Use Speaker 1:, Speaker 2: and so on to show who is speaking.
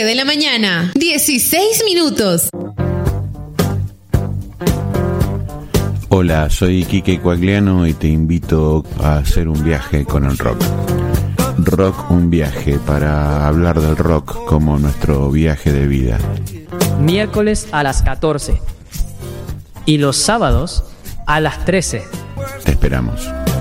Speaker 1: 11 de la mañana, 16 minutos.
Speaker 2: Hola, soy Quique Coagliano y te invito a hacer un viaje con el rock. Rock, un viaje para hablar del rock como nuestro viaje de vida.
Speaker 3: Miércoles a las 14 y los sábados a las 13.
Speaker 2: Te esperamos.